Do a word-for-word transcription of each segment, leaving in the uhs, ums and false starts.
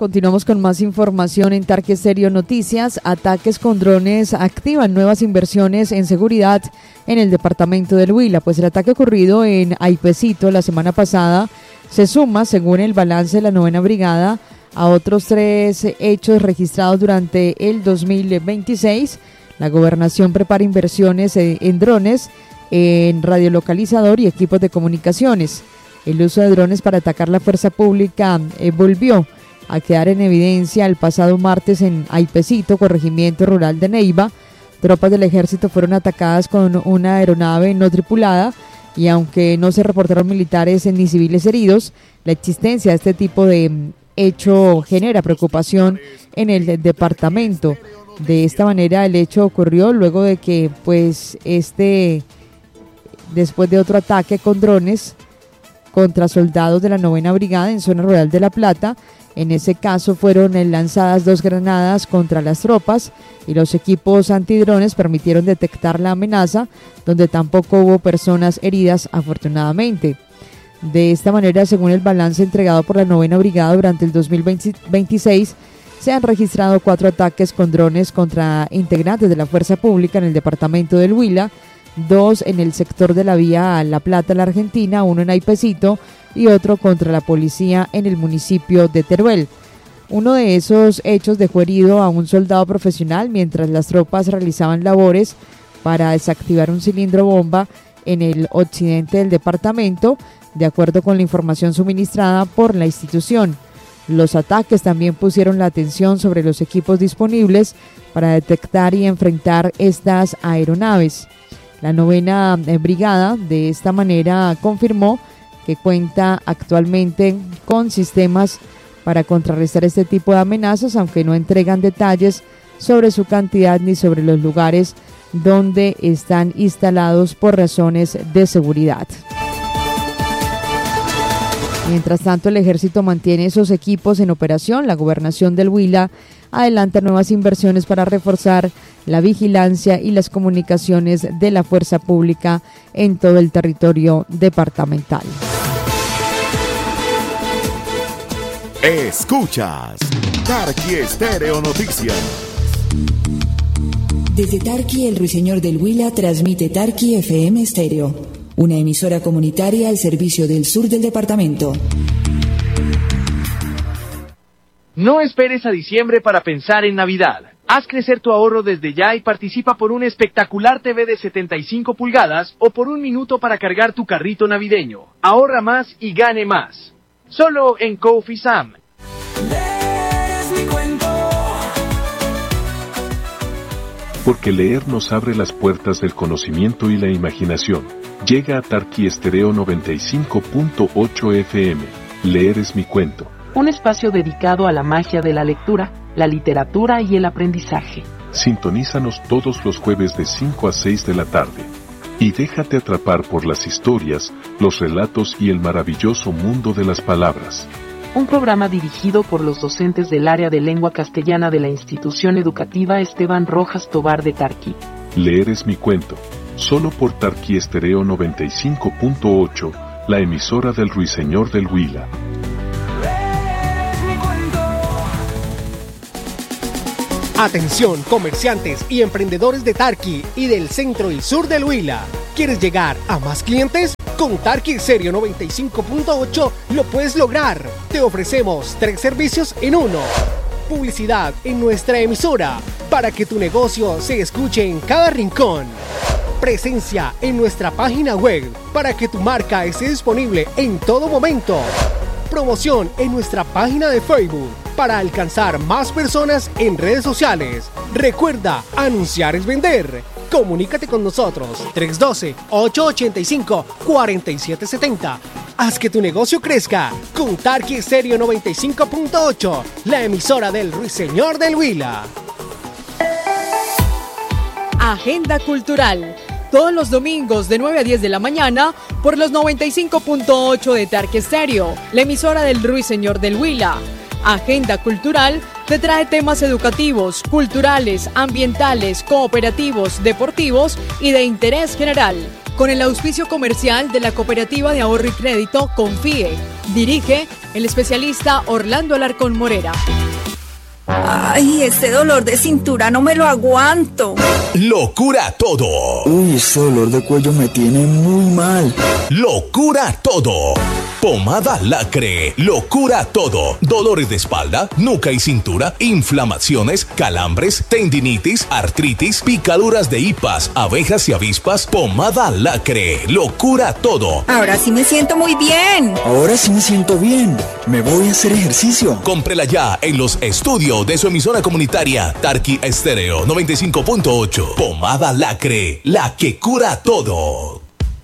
Continuamos con más información en Tarqui Estéreo Noticias. Ataques con drones activan nuevas inversiones en seguridad en el departamento del Huila. Pues el ataque ocurrido en Aipecito la semana pasada se suma, según el balance de la novena brigada, a otros tres hechos registrados durante el dos mil veintiséis. La gobernación prepara inversiones en drones, en radiolocalizador y equipos de comunicaciones. El uso de drones para atacar la fuerza pública eh, volvió a quedar en evidencia el pasado martes en Aipecito, corregimiento rural de Neiva. Tropas del ejército fueron atacadas con una aeronave no tripulada y aunque no se reportaron militares ni civiles heridos, la existencia de este tipo de hecho genera preocupación en el departamento. De esta manera el hecho ocurrió luego de que pues este, después de otro ataque con drones contra soldados de la novena brigada en zona rural de La Plata. En ese caso fueron lanzadas dos granadas contra las tropas y los equipos antidrones permitieron detectar la amenaza, donde tampoco hubo personas heridas afortunadamente. De esta manera, según el balance entregado por la novena brigada durante el dos mil veintiséis, se han registrado cuatro ataques con drones contra integrantes de la fuerza pública en el departamento del Huila, dos en el sector de la vía La Plata, la Argentina, uno en Aipecito y otro contra la policía en el municipio de Teruel. Uno de esos hechos dejó herido a un soldado profesional mientras las tropas realizaban labores para desactivar un cilindro bomba en el occidente del departamento, de acuerdo con la información suministrada por la institución. Los ataques también pusieron la atención sobre los equipos disponibles para detectar y enfrentar estas aeronaves. La novena brigada de esta manera confirmó que cuenta actualmente con sistemas para contrarrestar este tipo de amenazas, aunque no entregan detalles sobre su cantidad ni sobre los lugares donde están instalados por razones de seguridad. Mientras tanto, el ejército mantiene esos equipos en operación. La gobernación del Huila adelanta nuevas inversiones para reforzar la vigilancia y las comunicaciones de la fuerza pública en todo el territorio departamental. Escuchas Tarqui Estéreo Noticias. Desde Tarqui, el Ruiseñor del Huila transmite Tarqui F M Estéreo, una emisora comunitaria al servicio del sur del departamento. No esperes a diciembre para pensar en Navidad. Haz crecer tu ahorro desde ya y participa por un espectacular T V de setenta y cinco pulgadas o por un minuto para cargar tu carrito navideño. Ahorra más y gane más. Solo en Cofisam. Porque leer nos abre las puertas del conocimiento y la imaginación. Llega a Tarqui Estéreo noventa y cinco punto ocho F M. Leer es mi cuento. Un espacio dedicado a la magia de la lectura, la literatura y el aprendizaje. Sintonízanos todos los jueves de cinco a seis de la tarde. Y déjate atrapar por las historias, los relatos y el maravilloso mundo de las palabras. Un programa dirigido por los docentes del área de lengua castellana de la institución educativa Esteban Rojas Tobar de Tarqui. Leer es mi cuento. Solo por Tarqui Estéreo noventa y cinco punto ocho, la emisora del Ruiseñor del Huila. Atención, comerciantes y emprendedores de Tarqui y del centro y sur del Huila. ¿Quieres llegar a más clientes? Con Tarqui Estéreo noventa y cinco punto ocho lo puedes lograr. Te ofrecemos tres servicios en uno. Publicidad en nuestra emisora para que tu negocio se escuche en cada rincón. Presencia en nuestra página web para que tu marca esté disponible en todo momento. Promoción en nuestra página de Facebook para alcanzar más personas en redes sociales. Recuerda, anunciar es vender. Comunícate con nosotros tres uno dos, ocho ocho cinco, cuatro siete siete cero. Haz que tu negocio crezca con Tarqui Estéreo noventa y cinco punto ocho, la emisora del Ruiseñor del Huila. Agenda Cultural. Todos los domingos de nueve a diez de la mañana por los noventa y cinco punto ocho de Tarqui Estéreo, la emisora del Ruiseñor del Huila. Agenda Cultural te trae temas educativos, culturales, ambientales, cooperativos, deportivos y de interés general. Con el auspicio comercial de la Cooperativa de Ahorro y Crédito Confíe. Dirige el especialista Orlando Alarcón Morera. Ay, este dolor de cintura no me lo aguanto. Lo cura todo. Uy, ese dolor de cuello me tiene muy mal. Lo cura todo. Pomada Lacre, lo cura todo. Dolores de espalda, nuca y cintura, inflamaciones, calambres, tendinitis, artritis, picaduras de hipas, abejas y avispas. Pomada Lacre, lo cura todo. Ahora sí me siento muy bien. Ahora sí me siento bien. Me voy a hacer ejercicio. Cómprela ya en los estudios de su emisora comunitaria Tarqui Estéreo noventa y cinco punto ocho. Pomada Lacre, la que cura todo.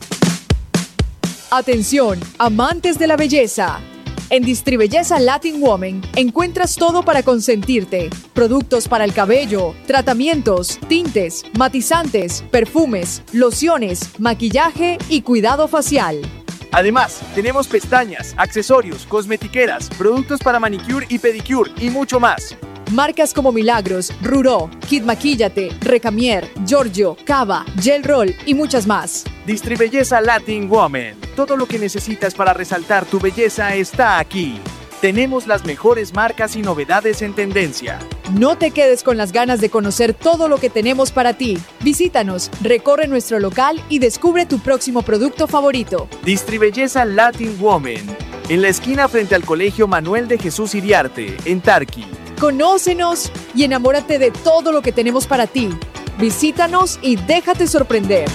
Atención, amantes de la belleza. En Distribelleza Latin Woman encuentras todo para consentirte. Productos para el cabello, tratamientos, tintes, matizantes, perfumes, lociones, maquillaje y cuidado facial. Además, tenemos pestañas, accesorios, cosmetiqueras, productos para manicure y pedicure y mucho más. Marcas como Milagros, Ruró, Kid Maquíllate, Recamier, Giorgio, Cava, Gel Roll y muchas más. Distribelleza Latin Woman. Todo lo que necesitas para resaltar tu belleza está aquí. Tenemos las mejores marcas y novedades en tendencia. No te quedes con las ganas de conocer todo lo que tenemos para ti. Visítanos, recorre nuestro local y descubre tu próximo producto favorito. Distribelleza Latin Woman. En la esquina frente al Colegio Manuel de Jesús Iriarte, en Tarqui. Conócenos y enamórate de todo lo que tenemos para ti. Visítanos y déjate sorprender.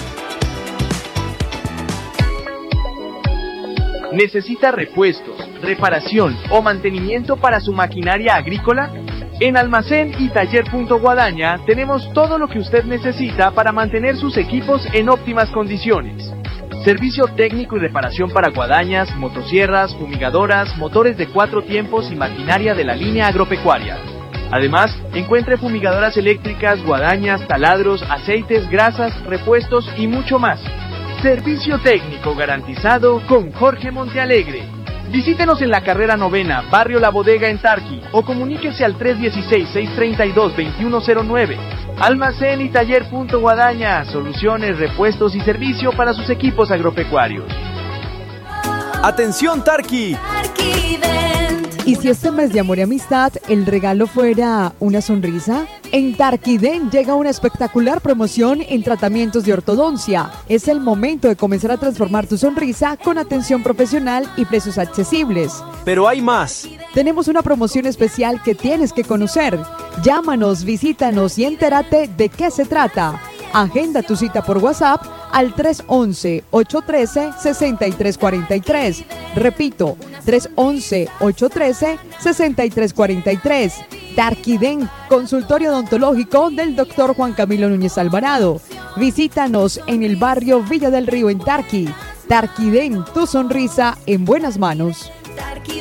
¿Necesita repuestos, reparación o mantenimiento para su maquinaria agrícola? En Almacén y Taller Punto Guadaña tenemos todo lo que usted necesita para mantener sus equipos en óptimas condiciones. Servicio técnico y reparación para guadañas, motosierras, fumigadoras, motores de cuatro tiempos y maquinaria de la línea agropecuaria. Además, encuentre fumigadoras eléctricas, guadañas, taladros, aceites, grasas, repuestos y mucho más. Servicio técnico garantizado con Jorge Montealegre. Visítenos en la carrera novena, Barrio La Bodega en Tarqui, o comuníquese al tres uno seis, seis tres dos, dos uno cero nueve. Almacén y Taller Punto Guadaña, soluciones, repuestos y servicio para sus equipos agropecuarios. ¡Atención, Tarqui! ¿Y si este mes de amor y amistad el regalo fuera una sonrisa? En Tarquiden llega una espectacular promoción en tratamientos de ortodoncia. Es el momento de comenzar a transformar tu sonrisa con atención profesional y precios accesibles. Pero hay más. Tenemos una promoción especial que tienes que conocer. Llámanos, visítanos y entérate de qué se trata. Agenda tu cita por WhatsApp al tres once, ocho trece, sesenta y tres cuarenta y tres. Repito, tres once, ocho trece, sesenta y tres cuarenta y tres. Tarquiden, consultorio odontológico del doctor Juan Camilo Núñez Alvarado. Visítanos en el barrio Villa del Río en Tarqui. Tarquiden, tu sonrisa en buenas manos.